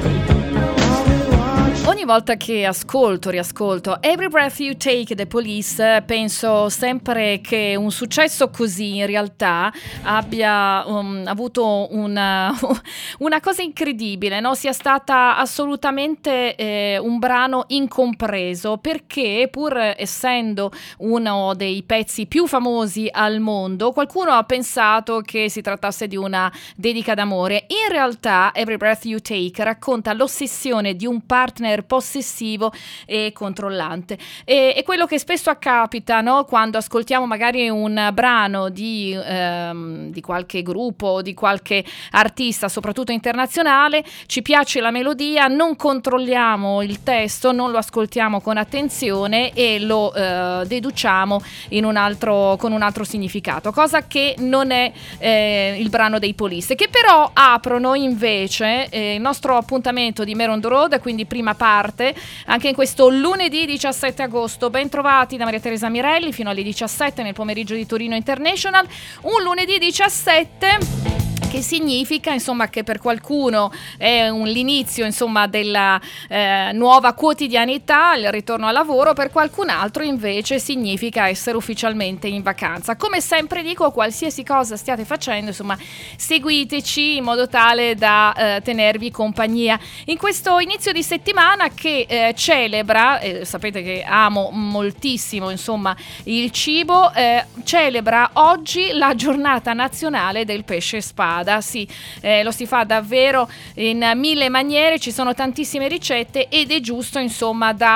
Ogni volta che riascolto Every Breath You Take, The Police, penso sempre che un successo così in realtà abbia avuto una cosa incredibile, no? Sia stata assolutamente un brano incompreso, perché pur essendo uno dei pezzi più famosi al mondo, qualcuno ha pensato che si trattasse di una dedica d'amore. In realtà Every Breath You Take racconta l'ossessione di un partner possessivo e controllante, e quello che spesso accapita, no? Quando ascoltiamo magari un brano di qualche gruppo, di qualche artista, soprattutto internazionale, ci piace la melodia, non controlliamo il testo, non lo ascoltiamo con attenzione e lo deduciamo con un altro significato, cosa che non è il brano dei Police, che però aprono invece il nostro appuntamento di Mare on the Road, quindi prima parte, anche in questo lunedì 17 agosto. Ben trovati da Maria Teresa Mirelli fino alle 17 nel pomeriggio di Torino International. Un lunedì 17 che significa, insomma, che per qualcuno è l'inizio, insomma, della nuova quotidianità, il ritorno al lavoro. Per qualcun altro invece significa essere ufficialmente in vacanza. Come sempre dico, qualsiasi cosa stiate facendo, insomma, seguiteci in modo tale da tenervi compagnia in questo inizio di settimana che celebra, sapete che amo moltissimo, insomma, il cibo, celebra oggi la giornata nazionale del pesce spada. Sì, lo si fa davvero in mille maniere, ci sono tantissime ricette ed è giusto, insomma, da